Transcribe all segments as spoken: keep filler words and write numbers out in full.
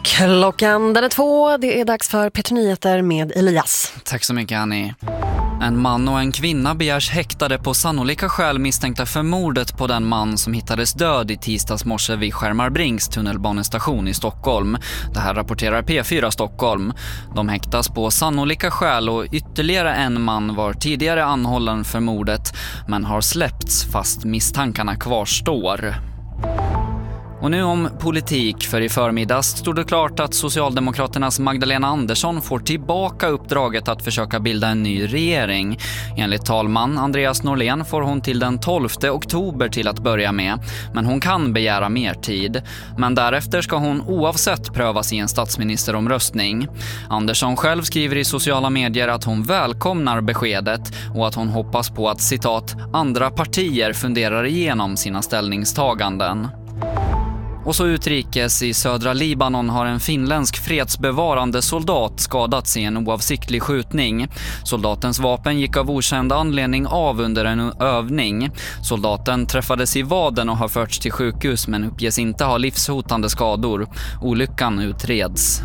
Klockan den är två, det är dags för P tre Nyheter med Elias. Tack så mycket, Annie. En man och en kvinna begärs häktade på sannolika skäl misstänkta för mordet på den man som hittades död i tisdags morse vid Skärmarbrings tunnelbanestation i Stockholm. Det här rapporterar P fyra Stockholm. De häktas på sannolika skäl och ytterligare en man var tidigare anhållen för mordet men har släppts fast misstankarna kvarstår. Och nu om politik, för i förmiddags stod det klart att Socialdemokraternas Magdalena Andersson får tillbaka uppdraget att försöka bilda en ny regering. Enligt talman Andreas Norlén får hon till den tolfte oktober till att börja med, men hon kan begära mer tid. Men därefter ska hon oavsett prövas i en statsministeromröstning. Andersson själv skriver i sociala medier att hon välkomnar beskedet och att hon hoppas på att, citat, andra partier funderar igenom sina ställningstaganden. Och så utrikes, i södra Libanon har en finländsk fredsbevarande soldat skadats i en oavsiktlig skjutning. Soldatens vapen gick av okänd anledning av under en övning. Soldaten träffades i vaden och har förts till sjukhus men uppges inte ha livshotande skador. Olyckan utreds.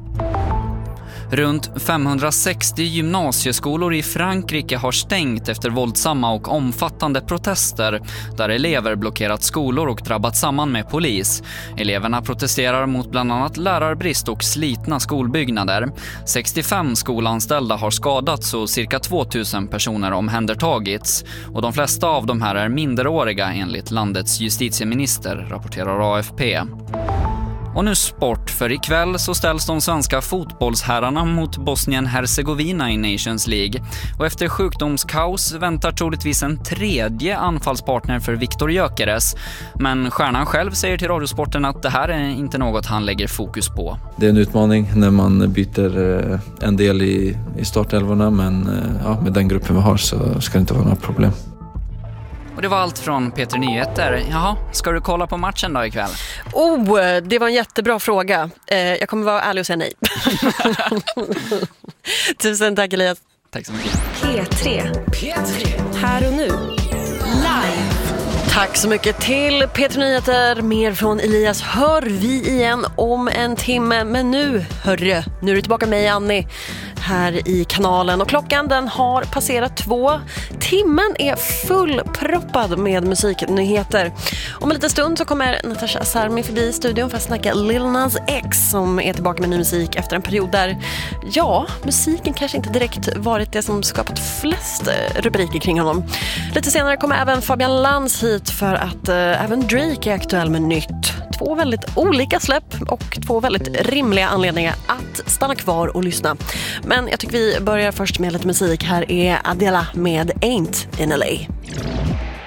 Runt femhundrasextio gymnasieskolor i Frankrike har stängt efter våldsamma och omfattande protester där elever blockerat skolor och drabbat samman med polis. Eleverna protesterar mot bland annat lärarbrist och slitna skolbyggnader. sextiofem skolanställda har skadats och cirka tvåtusen personer omhändertagits. Och de flesta av de här är minderåriga enligt landets justitieminister, rapporterar A F P. Och nu sport, för ikväll så ställs de svenska fotbollsherrarna mot Bosnien-Herzegovina i Nations League. Och efter sjukdomskaos väntar troligtvis en tredje anfallspartner för Viktor Gyökeres. Men stjärnan själv säger till Radiosporten att det här är inte något han lägger fokus på. Det är en utmaning när man byter en del i, i startelvorna, men ja, med den gruppen vi har så ska det inte vara några problem. Och det var allt från P tre Nyheter. Jaha, ska du kolla på matchen då ikväll? Oh, det var en jättebra fråga. Eh, jag kommer vara ärlig och säga nej. Tusen tack, Elias. Tack så mycket. P tre. P tre. Här och nu. Live. Tack så mycket till P tre Nyheter. Mer från Elias hör vi igen om en timme. Men nu, hörru, nu är du tillbaka med mig, Annie, här i kanalen. Och klockan den har passerat två. Timmen är fullproppad med musiknyheter. Om en liten stund så kommer Natasha Asarmi förbi i studion för att snacka Lil Nas X, som är tillbaka med ny musik efter en period där, ja, musiken kanske inte direkt varit det som skapat flest rubriker kring honom. Lite senare kommer även Fabian Lantz hit för att äh, även Drake är aktuell med nytt. Två väldigt olika släpp och två väldigt rimliga anledningar att stanna kvar och lyssna. Men jag tycker vi börjar först med lite musik. Här är Adela med Ain't in L A.